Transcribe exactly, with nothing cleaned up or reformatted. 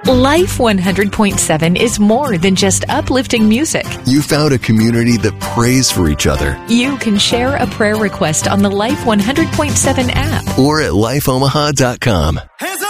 Life one hundred point seven is more than just uplifting music. You found a community that prays for each other. You can share a prayer request on the Life one hundred point seven app or at life omaha dot com.